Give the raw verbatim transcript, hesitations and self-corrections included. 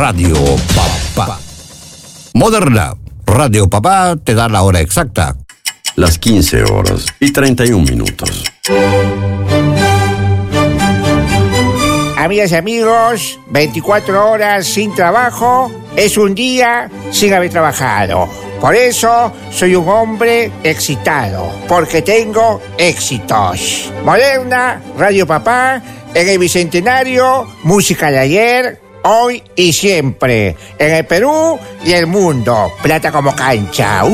Radio Papá. Moderna, Radio Papá te da la hora exacta. Las quince horas y treinta y un minutos. Amigas y amigos, veinticuatro horas sin trabajo es un día sin haber trabajado. Por eso soy un hombre excitado, porque tengo éxitos. Moderna, Radio Papá, en el Bicentenario, música de ayer, hoy y siempre. En el Perú y el mundo, plata como cancha.